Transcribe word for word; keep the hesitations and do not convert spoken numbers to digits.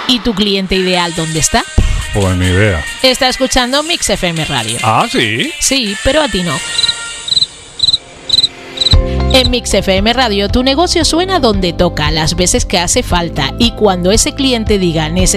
¿Y tu cliente ideal dónde está? Pues ni idea. Está escuchando Mix F M Radio. Ah, ¿sí? Sí, pero a ti no. En Mix F M Radio tu negocio suena donde toca, las veces que hace falta y cuando ese cliente diga necesito